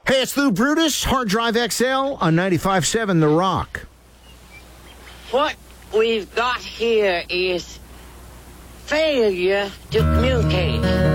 Hey, it's Lou Brutus, Hard Drive XL on 95.7 The Rock. What we've got here is failure to communicate.